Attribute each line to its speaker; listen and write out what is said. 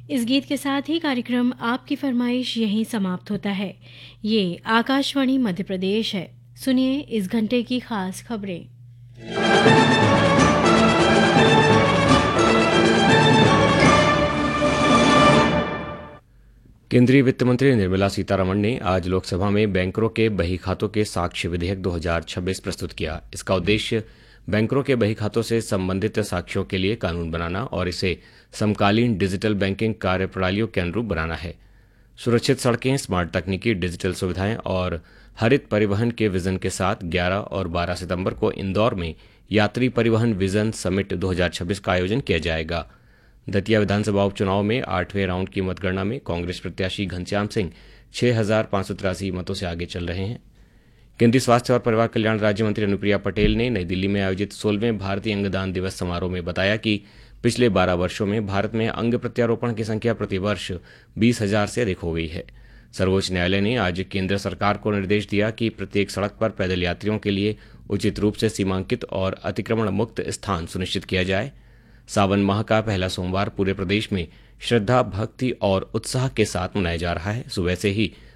Speaker 1: इस गीत के साथ ही कार्यक्रम आपकी फरमाइश यहीं समाप्त होता है। ये आकाशवाणी मध्य प्रदेश है। सुनिए इस घंटे की खास खबरें।
Speaker 2: केंद्रीय वित्त मंत्री निर्मला सीतारमण ने आज लोकसभा में बैंकरों के बही खातों के साक्ष्य विधेयक 2026 प्रस्तुत किया। इसका उद्देश्य बैंकरों के बही खातों से संबंधित साक्ष्यों के लिए कानून बनाना और इसे समकालीन डिजिटल बैंकिंग कार्य प्रणालियों के अनुरूप बनाना है। सुरक्षित सड़कें, स्मार्ट तकनीकी, डिजिटल सुविधाएं और हरित परिवहन के विजन के साथ 11 और 12 सितंबर को इंदौर में यात्री परिवहन विजन समिट 2026 का आयोजन किया जाएगा। दतिया विधानसभा उपचुनाव में 8वें राउंड की मतगणना में कांग्रेस प्रत्याशी घनश्याम सिंह 6,583 मतों से आगे चल रहे हैं। केंद्रीय स्वास्थ्य और परिवार कल्याण राज्य मंत्री अनुप्रिया पटेल ने नई दिल्ली में आयोजित 16वें भारतीय अंगदान दिवस समारोह में बताया कि पिछले 12 वर्षों में भारत में अंग प्रत्यारोपण की संख्या प्रतिवर्ष 20,000 से अधिक हो गई है। सर्वोच्च न्यायालय ने आज केंद्र सरकार को निर्देश दिया कि प्रत्येक सड़क पर पैदल यात्रियों के लिए उचित रूप से सीमांकित और अतिक्रमण मुक्त स्थान सुनिश्चित किया जाए। सावन माह का पहला सोमवार पूरे प्रदेश में श्रद्धा, भक्ति और उत्साह के साथ मनाया जा रहा है। सुबह से ही